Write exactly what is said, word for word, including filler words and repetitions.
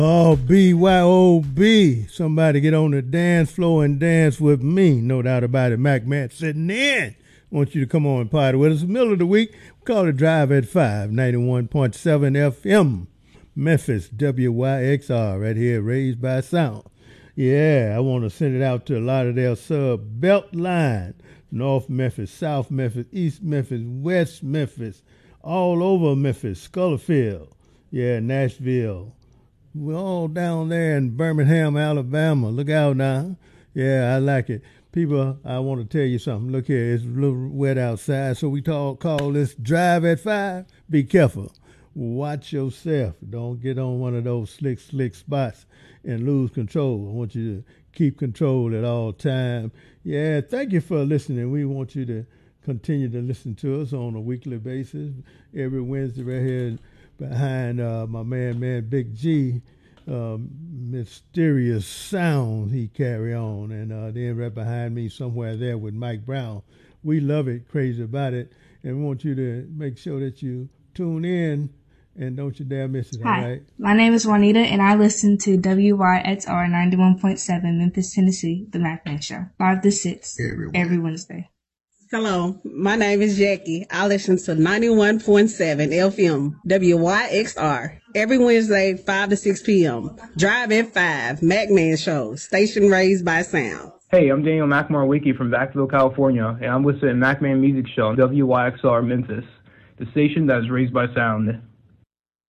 Oh, B Y O B. Somebody get on the dance floor and dance with me. No doubt about it. Mac Man sitting in. Want you to come on and party with us. Middle of the week, we call it Drive at five, ninety-one point seven F M. Memphis, W Y X R, right here, Raised by Sound. Yeah, I want to send it out to a lot of their sub-belt line. North Memphis, South Memphis, East Memphis, West Memphis, all over Memphis, Schofield, yeah, Nashville. We're all down there in Birmingham, Alabama. Look out now. Yeah, I like it. People, I want to tell you something. Look here, it's a little wet outside, so we talk, call this Drive at five. Be careful. Watch yourself. Don't get on one of those slick, slick spots and lose control. I want you to keep control at all time. Yeah, thank you for listening. We want you to continue to listen to us on a weekly basis. Every Wednesday right here behind uh, my man, man, Big G, um, mysterious sound he carry on. And uh, then right behind me somewhere there with Mike Brown. We love it, crazy about it. And we want you to make sure that you tune in and don't you dare miss it, Hi, all right? My name is Juanita, and I listen to W Y X R ninety-one point seven Memphis, Tennessee, The Mac Man Show, five to six, every, every Wednesday. Hello, my name is Jackie. I listen to ninety-one point seven F M, W Y X R, every Wednesday, five to six p.m. Drive at five, Mac Man Show, station raised by sound. Hey, I'm Daniel McMorwicki from Vacaville, California, and I'm listening to Mac Man Music Show, W Y X R Memphis, the station that is raised by sound.